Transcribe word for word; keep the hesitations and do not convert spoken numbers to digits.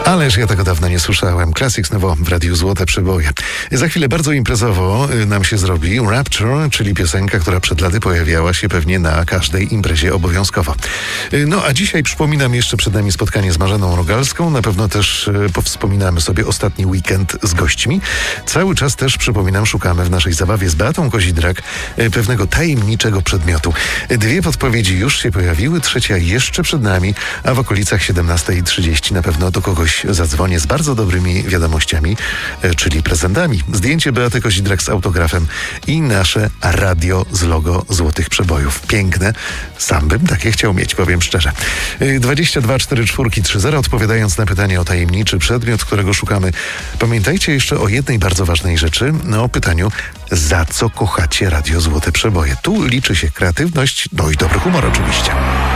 Ależ ja tego dawno nie słyszałem. Classics Nowo w Radiu Złote Przeboje. Za chwilę bardzo imprezowo nam się zrobi Rapture, czyli piosenka, która przed laty pojawiała się pewnie na każdej imprezie obowiązkowo. No a dzisiaj przypominam jeszcze przed nami spotkanie z Marzeną Rogalską. Na pewno też powspominamy sobie ostatni weekend z gośćmi. Cały czas też, przypominam, szukamy w naszej zabawie z Beatą Kozidrak pewnego tajemniczego przedmiotu. Dwie podpowiedzi już się pojawiły, trzecia jeszcze przed nami, a w okolicach siedemnasta trzydzieści na pewno do kogoś zadzwonię z bardzo dobrymi wiadomościami, czyli prezentami. Zdjęcie Beaty Kozidrak z autografem i nasze radio z logo Złotych Przebojów. Piękne. Sam bym takie chciał mieć, powiem szczerze. dwadzieścia dwa czterdzieści cztery trzydzieści. Odpowiadając na pytanie o tajemniczy przedmiot, którego szukamy, pamiętajcie jeszcze o jednej bardzo ważnej rzeczy, no, o pytaniu, za co kochacie Radio Złote Przeboje. Tu liczy się kreatywność, no i dobry humor oczywiście.